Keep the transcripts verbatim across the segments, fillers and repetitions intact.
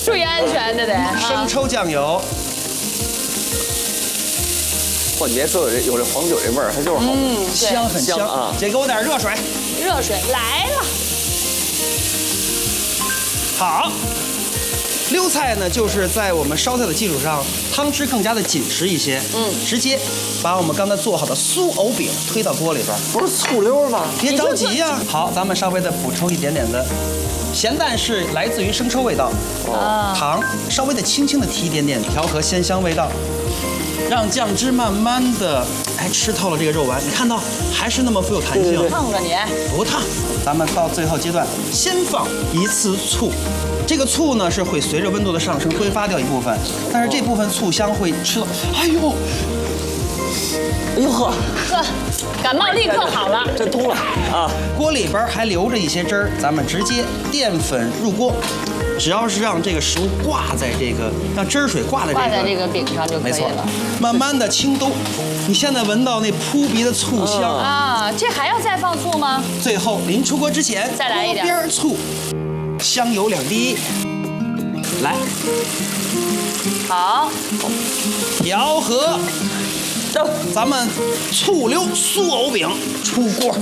注意安全，这得。 生抽酱油。 哇，你别说有这有这黄酒这味儿，它就是好， 嗯， 香很香啊！姐给我点热水。 热水来了。 好。溜菜呢，就是在我们烧菜的基础上，汤汁更加的紧实一些。嗯，直接把我们刚才做好的酥藕饼推到锅里边。 不是醋溜吗？ 别着急呀。好，咱们稍微的补充一点点的咸淡，是来自于生抽味道。哦，糖稍微的轻轻的提一点点，调和鲜香味道，让酱汁慢慢的哎吃透了这个肉丸。你看到还是那么富有弹性。 烫着你？ 不烫。咱们到最后阶段，先放一次醋。这个醋呢是会随着温度的上升挥发掉一部分，但是这部分醋香会吃到，哎呦， 哎呦呵， 呵，感冒立刻好了， 真通了啊！ 锅里边还留着一些汁儿，咱们直接淀粉入锅，只要是让这个食物挂在这个，让汁水挂在这个挂在这个饼上就可以了。 慢慢的清兜，你现在闻到那扑鼻的醋香啊！这还要再放醋吗？ 最后临出锅之前再来一点边醋。香油两滴，来， 好， 调和，走，咱们醋溜酥藕饼出锅。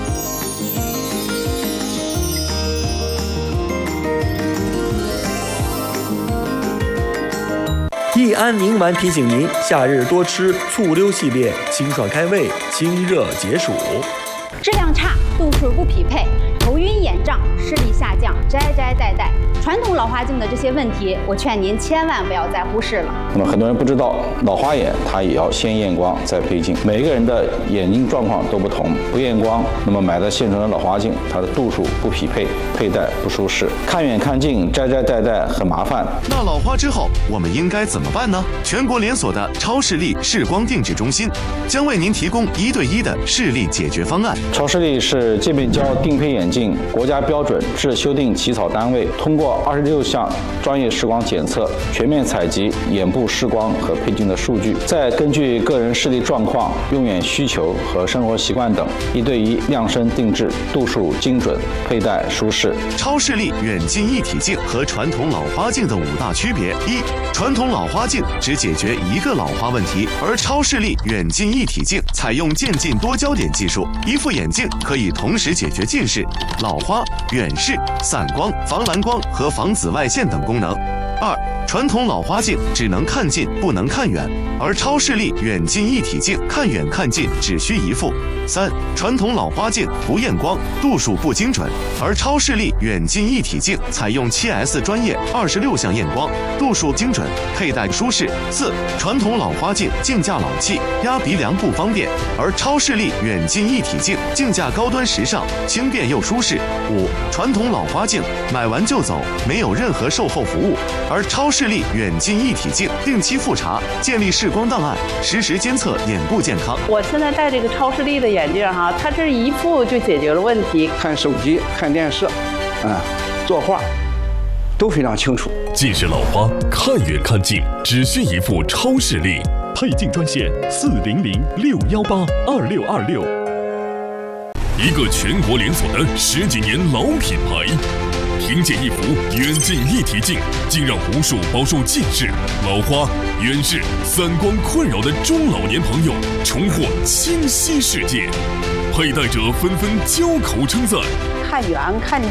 益安宁丸提醒您：夏日多吃醋溜系列，清爽开胃，清热解暑。 质量差，度数不匹配，头晕眼胀，视力下降，摘摘带带，传统老花镜的这些问题，我劝您千万不要再忽视了。 那么很多人不知道，老花眼它也要先验光再配镜，每个人的眼睛状况都不同，不验光，那么买的现成的老花镜，它的度数不匹配，佩戴不舒适，看远看近，摘摘带带很麻烦。 那老花之后，我们应该怎么办呢？全国连锁的超视力视光定制中心将为您提供一对一的视力解决方案。 超视力是界面胶定配眼镜国家标准制修订起草单位，通过二十六项专业视光检测，全面采集眼部视光和配镜的数据，再根据个人视力状况、用眼需求和生活习惯等，一对一量身定制，度数精准，佩戴舒适。 超视力远近一体镜和传统老花镜的五大区别：一、传统老花镜只解决一个老花问题，而超视力远近一体镜采用渐近多焦点技术，一副眼镜可以同时解决近视、老花、远视、散光、防蓝光和防紫外线等功能。二、传统老花镜只能看近不能看远，而超视力远近一体镜看远看近只需一副。三、传统老花镜不验光，度数不精准，而超视力远近一体镜采用 七 S 专业二十六项验光，度数精准，佩戴舒适。四、传统老花镜镜架老气，压鼻梁不方便，而超视力远近一体镜镜架高端时尚，轻便又舒适。五、传统老花镜买完就走，没有任何售后服务，而超视力远近一体镜定期复查，建立视光档案，实时监测眼部健康。 我现在戴这个超视力的眼镜哈，它这一副就解决了问题。 看手机、看电视，啊，作画，都非常清楚。 近视老花，看远看近，只需一副超视力。配镜专线：四零零六幺八二六二六。一个全国连锁的十几年老品牌。凭借一副远近一体镜，竟让无数饱受近视、老花、远视、散光困扰的中老年朋友重获清晰世界。佩戴者纷纷交口称赞。 看远看